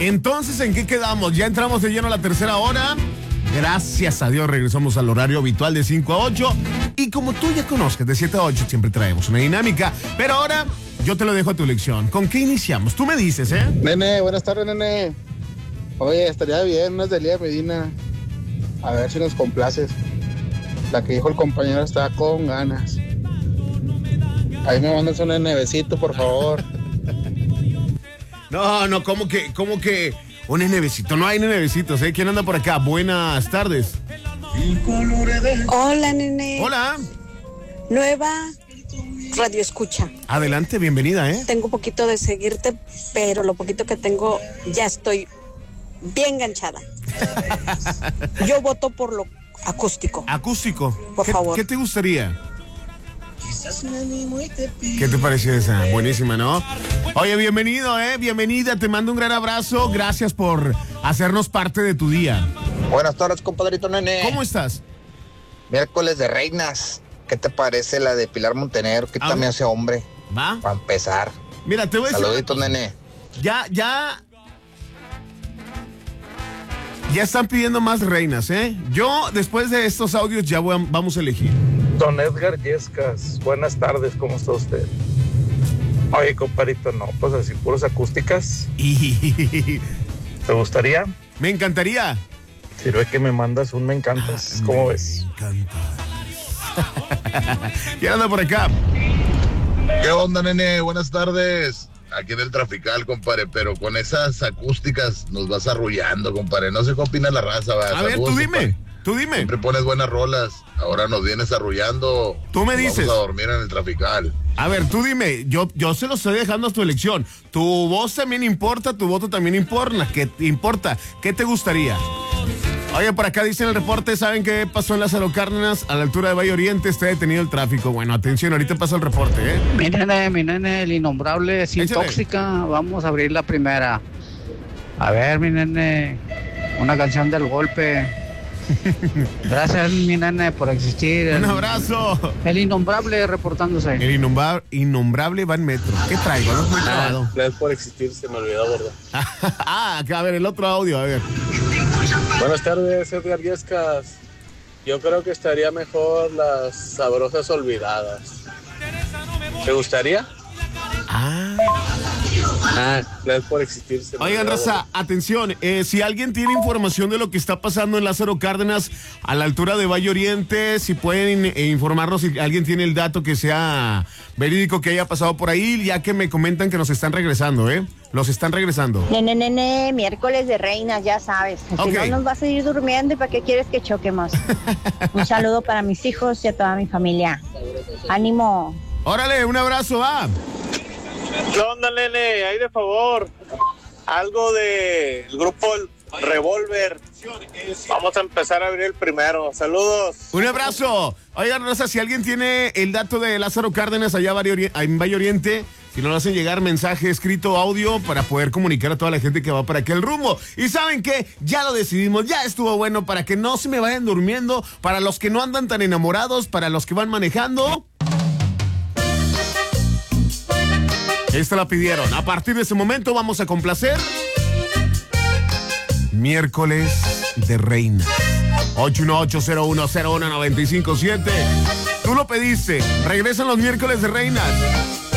Entonces, ¿en qué quedamos? Ya entramos de lleno a la tercera hora. Gracias a Dios regresamos al horario habitual de 5 a 8. Y como tú ya conozcas, de 7 a 8 siempre traemos una dinámica. Pero ahora yo te lo dejo a tu elección. ¿Con qué iniciamos? Tú me dices, ¿eh? Nene, buenas tardes, nene. Oye, estaría bien unas de Elías Medina. A ver si nos complaces. La que dijo el compañero está con ganas. Ahí me mandas un nevecito, por favor. No, ¿cómo que un nevecito? No hay nevecitos, ¿eh? ¿Quién anda por acá? Buenas tardes. Hola, nene. Hola. Nueva radio escucha. Adelante, bienvenida, ¿eh? Tengo poquito de seguirte, pero lo poquito que tengo ya estoy bien enganchada. Yo voto por lo acústico. Acústico. Por favor. ¿Qué te gustaría? ¿Qué te pareció esa? Buenísima, ¿no? Oye, bienvenido, bienvenida, te mando un gran abrazo, gracias por hacernos parte de tu día. Buenas tardes, compadrito nene. ¿Cómo estás? Miércoles de reinas. ¿Qué te parece la de Pilar Montenegro? ¿Qué también hace hombre? ¿Va? Para empezar. Mira, te voy a decir... Saluditos, nene. Ya están pidiendo más reinas, ¿eh? Yo, después de estos audios, ya vamos a elegir. Don Edgar Yescas, buenas tardes, ¿cómo está usted? Oye, compadrito, no, pues así, puras acústicas. ¿Te gustaría? Me encantaría. Sirve que me mandas un me encantas, ¿cómo ves? Me encanta. ¿Quién anda por acá? ¿Qué onda, nene? Buenas tardes. Aquí en el Trafical, compadre, pero con esas acústicas nos vas arrullando, compadre. No sé qué opina la raza, va. A ver, tú dime. Siempre pones buenas rolas. Ahora nos vienes arrullando. Tú me dices. Vamos a dormir en el Trafical. A ver, tú dime. Yo se lo estoy dejando a tu elección. Tu voz también importa, tu voto también importa. ¿Qué te gustaría? Oye, por acá dice en el reporte, ¿saben qué pasó en Lázaro Cárdenas? A la altura de Valle Oriente está detenido el tráfico. Bueno, atención, ahorita pasa el reporte, ¿eh? Mi nene, el innombrable sin Échale. tóxica. Vamos a abrir la primera. A ver, mi nene, una canción del golpe. Gracias, mi nene, por existir. Un abrazo. El innombrable reportándose. El innombrable va en metro. ¿Qué traigo? No estoy trabado. Gracias por existir, se me olvidó, ¿verdad? Acá, a ver, el otro audio, a ver. Buenas tardes, Edgar Yescas. Yo creo que estaría mejor las sabrosas olvidadas. ¿Te gustaría? Gracias por existir. Oigan, raza, atención, si alguien tiene información de lo que está pasando en Lázaro Cárdenas a la altura de Valle Oriente, si pueden informarnos, si alguien tiene el dato que sea verídico que haya pasado por ahí, ya que me comentan que nos están regresando, los están regresando. Nene, miércoles de reinas, ya sabes. Si Okay. no nos vas a ir durmiendo, ¿y para qué quieres que choquemos? Un saludo para mis hijos y a toda mi familia. ¡Ánimo! Órale, un abrazo, va. ¿Qué onda, nene? Ahí de favor, algo del grupo Revolver. Vamos a empezar a abrir el primero. Saludos. Un abrazo. Oigan, raza, si alguien tiene el dato de Lázaro Cárdenas allá en Valle Oriente, si no lo hacen llegar mensaje escrito, audio, para poder comunicar a toda la gente que va para aquel rumbo. Y ¿saben qué? Ya lo decidimos, ya estuvo bueno, para que no se me vayan durmiendo, para los que no andan tan enamorados, para los que van manejando. Esta la pidieron. A partir de ese momento vamos a complacer Miércoles de Reinas. 818-0101-957. Tú lo pediste. Regresan los Miércoles de Reinas.